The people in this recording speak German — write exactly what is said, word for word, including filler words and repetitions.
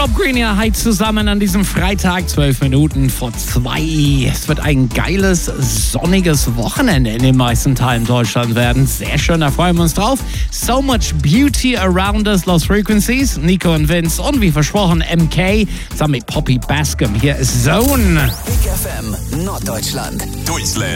Rob Green hier, hi zusammen an diesem Freitag, zwölf Minuten vor zwei. Es wird ein geiles, sonniges Wochenende in den meisten Teilen Deutschlands werden. Sehr schön, da freuen wir uns drauf. So much beauty around us, Lost Frequencies, Nico und Vince und wie versprochen M K zusammen mit Poppy Bascom. Hier ist Zone. Big F M Norddeutschland. Durchslam.